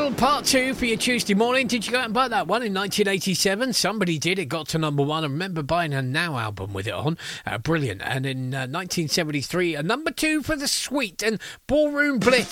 Idol Part 2 for your Tuesday morning. Did you go out and buy that one in 1987? Somebody did. It got to number one. I remember buying a Now album with it on. Brilliant. And in 1973, a number 2 for The Sweet and Ballroom Blitz.